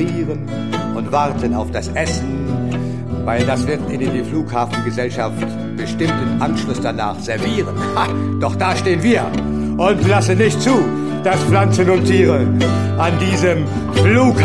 registrieren und warten auf das Essen, weil das wird Ihnen die Flughafengesellschaft bestimmt im Anschluss danach servieren. Ha, doch da stehen wir und lassen nicht zu, dass Pflanzen und Tiere an diesem Flughafen